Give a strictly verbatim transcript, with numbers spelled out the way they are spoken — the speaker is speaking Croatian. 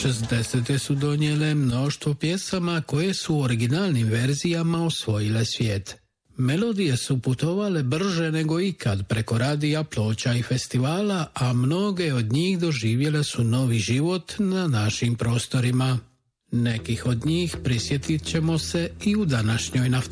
šezdesete su donijele mnoštvo pjesama koje su u originalnim verzijama osvojile svijet. Melodije su putovale brže nego ikad preko radija, ploča i festivala, a mnoge od njih doživjele su novi život na našim prostorima. Nekih od njih prisjetit ćemo se i u današnjoj Naftalinu.